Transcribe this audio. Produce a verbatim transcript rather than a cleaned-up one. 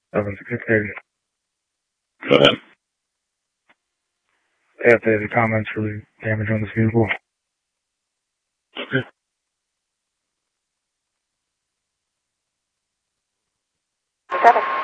seven sixty-eight. Go ahead. They have the comments for the damage on this vehicle. Okay. Seven.